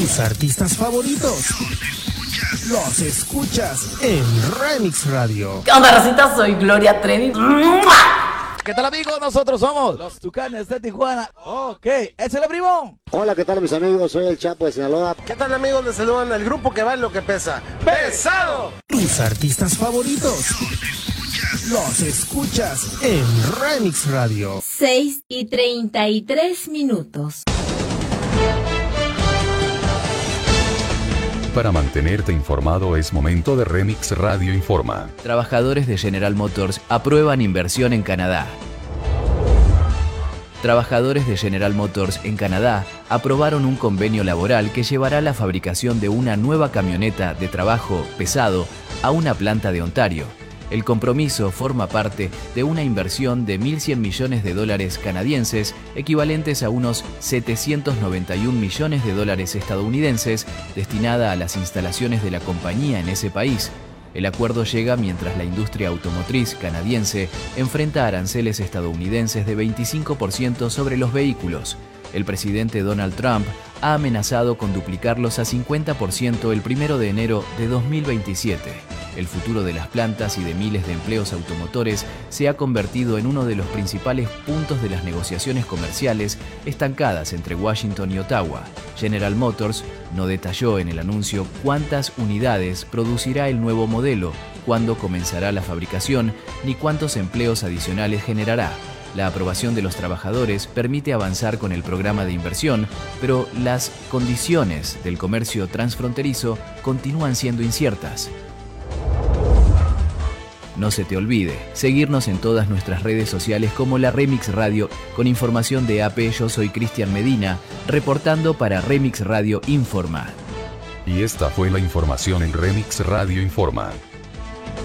Tus artistas favoritos los escuchas en Remix Radio. ¿Qué onda, racita? Soy Gloria Trevi. ¿Qué tal, amigos? Nosotros somos los Tucanes de Tijuana. Ok, ¡es el primo! Hola, ¿qué tal, mis amigos? Soy el Chapo de Sinaloa. ¿Qué tal, amigos? Les saludan el grupo que va en lo que pesa. ¡Pesado! Tus artistas favoritos los escuchas en Remix Radio. 6:33. Para mantenerte informado es momento de Remix Radio Informa. Trabajadores de General Motors aprueban inversión en Canadá. Trabajadores de General Motors en Canadá aprobaron un convenio laboral que llevará la fabricación de una nueva camioneta de trabajo pesado a una planta de Ontario. El compromiso forma parte de una inversión de $1.100 millones canadienses, equivalentes a unos $791 millones estadounidenses, destinada a las instalaciones de la compañía en ese país. El acuerdo llega mientras la industria automotriz canadiense enfrenta aranceles estadounidenses de 25% sobre los vehículos. El presidente Donald Trump ha amenazado con duplicarlos a 50% el 1 de enero de 2027. El futuro de las plantas y de miles de empleos automotores se ha convertido en uno de los principales puntos de las negociaciones comerciales estancadas entre Washington y Ottawa. General Motors no detalló en el anuncio cuántas unidades producirá el nuevo modelo, cuándo comenzará la fabricación, ni cuántos empleos adicionales generará. La aprobación de los trabajadores permite avanzar con el programa de inversión, pero las condiciones del comercio transfronterizo continúan siendo inciertas. No se te olvide seguirnos en todas nuestras redes sociales como la Remix Radio con información de AP. Yo soy Cristian Medina, reportando para Remix Radio Informa. Y esta fue la información en Remix Radio Informa.